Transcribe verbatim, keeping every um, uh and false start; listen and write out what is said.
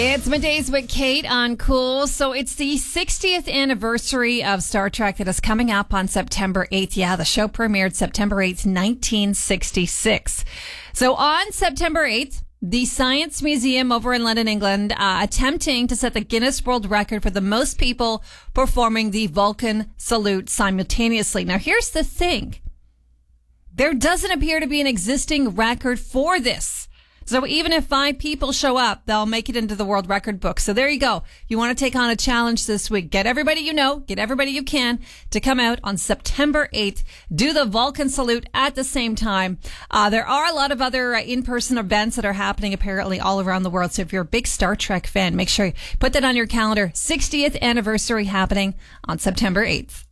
It's Middays with Kate on Cool. So it's the sixtieth anniversary of Star Trek that is coming up on September eighth. Yeah, the show premiered September eighth, nineteen sixty-six. So on September eighth, the Science Museum over in London, England, uh, attempting to set the Guinness World Record for the most people performing the Vulcan salute simultaneously. Now, here's the thing. There doesn't appear to be an existing record for this. So even if five people show up, they'll make it into the world record book. So there you go. You want to take on a challenge this week. Get everybody you know, get everybody you can to come out on September eighth, do the Vulcan salute at the same time. Uh, there are a lot of other uh, in-person events that are happening apparently all around the world. So if you're a big Star Trek fan, make sure you put that on your calendar. sixtieth anniversary happening on September eighth.